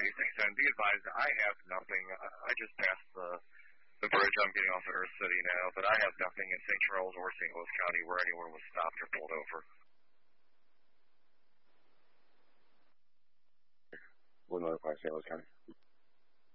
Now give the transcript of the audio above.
Thanks, and be advised, I have nothing. I just passed the bridge. I'm getting off at Earth City now, but I have nothing in St. Charles or St. Louis County where anyone was stopped or pulled over. What notify St. Louis County?